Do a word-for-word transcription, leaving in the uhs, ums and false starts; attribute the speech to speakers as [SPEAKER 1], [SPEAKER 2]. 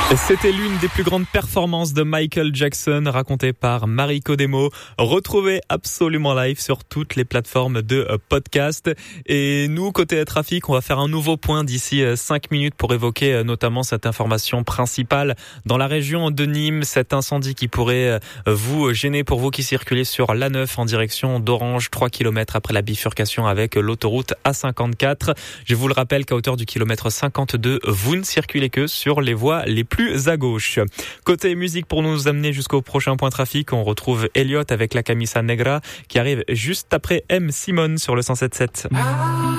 [SPEAKER 1] C'était l'une des plus grandes performances de Michael Jackson racontée par Marie Codemo. Retrouvez absolument live sur toutes les plateformes de podcast. Et nous, côté trafic, on va faire un nouveau point d'ici cinq minutes pour évoquer notamment cette information principale dans la région de Nîmes, cet incendie qui pourrait vous gêner pour vous qui circulez sur l'A neuf en direction d'Orange, trois kilomètres après la bifurcation avec l'autoroute A cinquante-quatre. Je vous le rappelle qu'à hauteur du kilomètre cinquante-deux, vous ne circulez que sur les voies les plus à gauche. Côté musique, pour nous amener jusqu'au prochain point trafic, on retrouve Elliot avec la Camisa Negra qui arrive juste après M. Simone sur le cent sept sept.